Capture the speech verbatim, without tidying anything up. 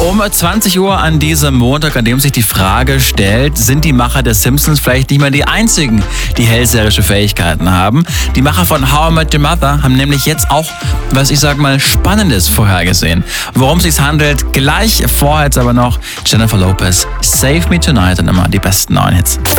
Um zwanzig Uhr an diesem Montag, an dem sich die Frage stellt, sind die Macher der Simpsons vielleicht nicht mehr die einzigen, die hellseherische Fähigkeiten haben? Die Macher von How I Met Your Mother haben nämlich jetzt auch, was ich sag mal, Spannendes vorhergesehen. Worum es sich handelt, gleich vorher jetzt aber noch Jennifer Lopez, Save Me Tonight und immer die besten neuen Hits.